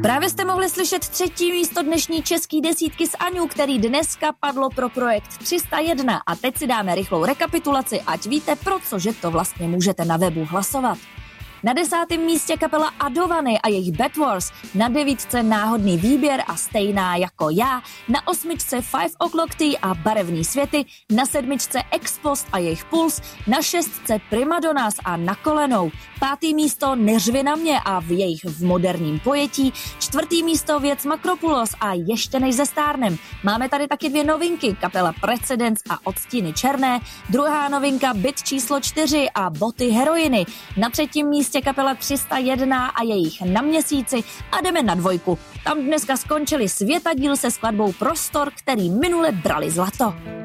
Právě jste mohli slyšet 3. místo dnešní český desítky s Aňu, který dneska padlo pro projekt 301 a teď si dáme rychlou rekapitulaci, ať víte, pro cože to vlastně můžete na webu hlasovat. Na 10. místě kapela Adovany a jejich Bad Wars, na 9. Náhodný výběr a Stejná jako já, na 8. 5 O'Clock Tea a Barevný světy, na 7. Ex-Post a jejich Puls, na 6. Primadonnas a Na kolenou, 5. místo Neřvi na mě a v jejich V moderním pojetí, 4. místo Věc Makropulos a Ještě než zestárnem. Máme tady taky 2 novinky, kapela Precedence a Odstíny černé, druhá novinka Byt číslo 4 a Boty heroiny, na 3. místě kapela 301 a jejich Na měsíci a jdeme na 2. Tam dneska skončili Světadíl se skladbou Prostor, který minule brali zlato.